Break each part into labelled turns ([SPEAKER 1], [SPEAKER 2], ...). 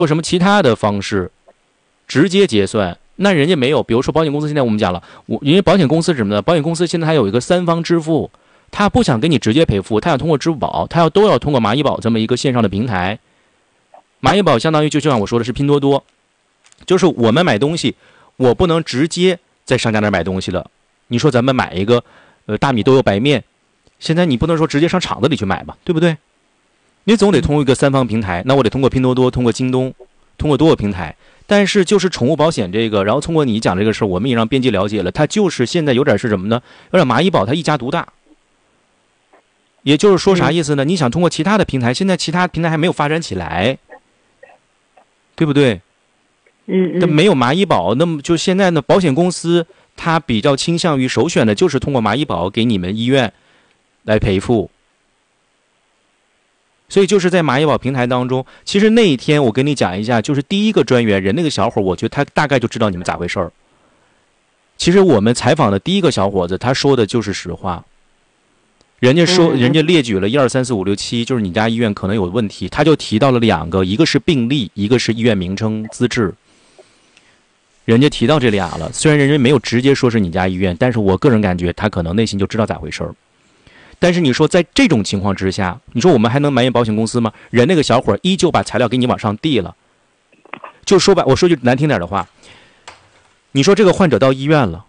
[SPEAKER 1] 或什么其他的方式直接结算，那人家没有。比如说保险公司，现在我们讲了，因为保险公司是什么呢？保险公司现在还有一个3方支付，他不想给你直接赔付，他要通过支付宝，他都要通过蚂蚁宝这么一个线上的平台。蚂蚁宝相当于就像我说的是拼多多，就是我们买东西，我不能直接在商家那儿买东西了。你说咱们买一个大米豆油白面，现在你不能说直接上厂子里去买吧，对不对？你总得通过一个3方平台，那我得通过拼多多，通过京东，通过多个平台。但是就是宠物保险这个，然后通过你讲这个事儿，我们也让编辑了解了，它就是现在有点是什么呢？有点蚂蚁宝它一家独大。也就是说啥意思呢？你想通过其他的平台，现在其他平台还没有发展起来，对不对？但没有蚂蚁宝，那么就现在呢，保险公司它比较倾向于首选的就是通过蚂蚁宝给你们医院来赔付。所以就是在蚂蚁宝平台当中，其实那一天我跟你讲一下，就是第一个专员人那个小伙，我觉得他大概就知道你们咋回事儿。其实我们采访的第一个小伙子，他说的就是实话。人家说，人家列举了1、2、3、4、5、6、7，就是你家医院可能有问题，他就提到了2个，一个是病历，一个是医院名称资质。人家提到这俩了，虽然人家没有直接说是你家医院，但是我个人感觉他可能内心就知道咋回事儿。但是你说在这种情况之下，你说我们还能埋怨保险公司吗？人那个小伙依旧把材料给你往上递了。就说吧，我说句难听点的话，你说这个患者到医院了，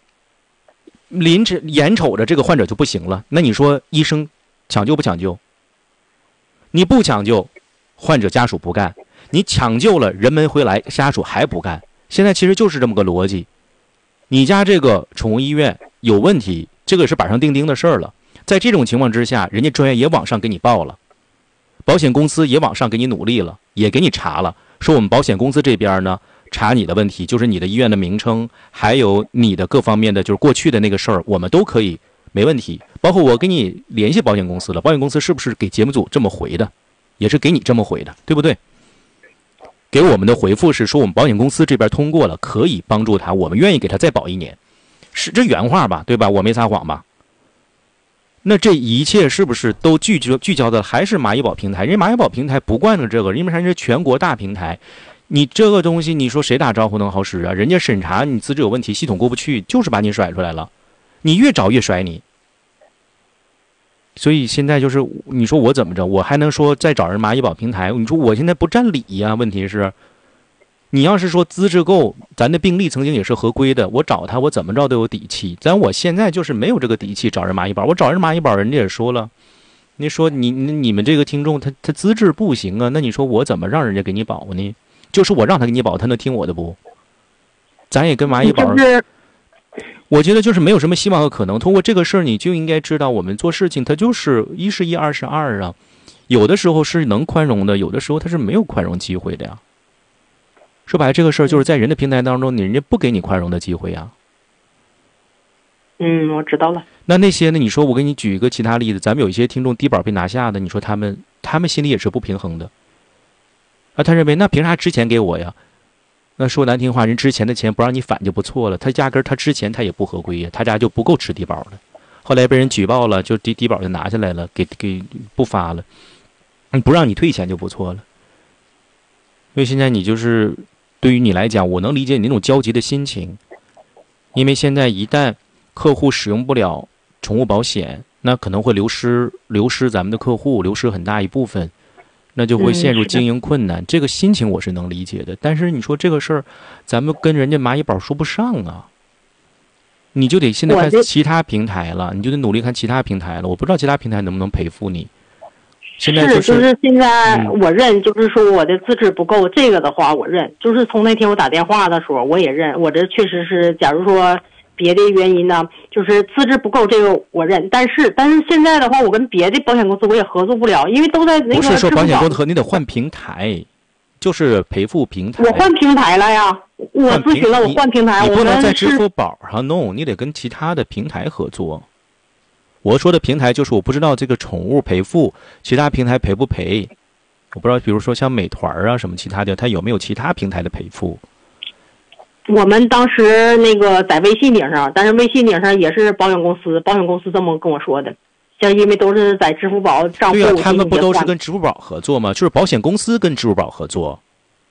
[SPEAKER 1] 眼瞅着这个患者就不行了，那你说医生抢救不抢救？你不抢救，患者家属不干；你抢救了，人们回来，家属还不干。现在其实就是这么个逻辑。你家这个宠物医院有问题，这个是板上钉钉的事儿了。在这种情况之下，人家专业也往上给你报了，保险公司也往上给你努力了，也给你查了，说我们保险公司这边呢查你的问题，就是你的医院的名称，还有你的各方面的就是过去的那个事儿，我们都可以没问题。包括我给你联系保险公司了，保险公司是不是给节目组这么回的？也是给你这么回的，对不对？给我们的回复是说我们保险公司这边通过了，可以帮助他，我们愿意给他再保1年，是这原话吧？对吧？我没撒谎吧？那这一切是不是都聚焦的还是蚂蚁宝平台？人家蚂蚁宝平台不惯着这个，因为它是全国大平台，你这个东西你说谁打招呼能好使啊？人家审查你资质有问题，系统过不去，就是把你甩出来了，你越找越甩你。所以现在就是你说我怎么着，我还能说再找人蚂蚁宝平台？你说我现在不占理呀？问题是你要是说资质够，咱的病历曾经也是合规的，我找他我怎么着都有底气。我现在就是没有这个底气找人蚂蚁宝，我找人蚂蚁宝，人家也说了，你说你们这个听众他资质不行啊，那你说我怎么让人家给你保呢？就是我让他给你保，他能听我的不？咱也跟蚂蚁宝，我觉得就是没有什么希望和可能。通过这个事儿，你就应该知道，我们做事情它就是1是1，2是2啊。有的时候是能宽容的，有的时候它是没有宽容机会的呀。说白了，这个事儿就是在人的平台当中，人家不给你宽容的机会呀。
[SPEAKER 2] 我知道了。
[SPEAKER 1] 那些呢？你说我给你举一个其他例子，咱们有一些听众低保被拿下的，你说他们心里也是不平衡的。他认为那凭啥之前给我呀？那说难听话，人之前的钱不让你返就不错了，他压根他之前他也不合规呀，他家就不够吃低保的。后来被人举报了，就低保就拿下来了，给不发了，不让你退钱就不错了。所以现在你就是对于你来讲，我能理解你那种焦急的心情，因为现在一旦客户使用不了宠物保险，那可能会流失咱们的客户，流失很大一部分，那就会陷入经营困难。这个心情我是能理解的，但是你说这个事儿，咱们跟人家蚂蚁宝说不上啊，你就得现在看其他平台了，你就得努力看其他平台了。我不知道其他平台能不能赔付你。现在
[SPEAKER 2] 就是现在我认，就是说我的资质不够，这个的话我认。就是从那天我打电话的时候，我也认，我这确实是，假如说别的原因呢，就是资质不够，这个我认。但是现在的话，我跟别的保险公司我也合作不了，因为都在那个。不
[SPEAKER 1] 是说保险公司，你得换平台，就是赔付平台。
[SPEAKER 2] 我换平台了呀，我咨询了，我换平台。
[SPEAKER 1] 你不能在支付宝上弄，你得跟其他的平台合作。我说的平台就是我不知道这个宠物赔付其他平台赔不赔，我不知道，比如说像美团啊什么其他的，它有没有其他平台的赔付？
[SPEAKER 2] 我们当时那个在微信顶上，但是微信顶上也是保险公司这么跟我说的，像因为都是在支付宝账户。
[SPEAKER 1] 对啊，他们不都是跟支付宝合作吗？就是保险公司跟支付宝合作。